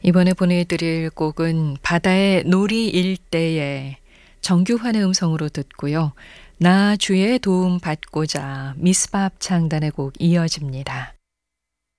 이번에 보내드릴 곡은 바다의 놀이 일대의 정규환의 음성으로 듣고요. 나 주의 도움 받고자 미스밥 창단의 곡 이어집니다.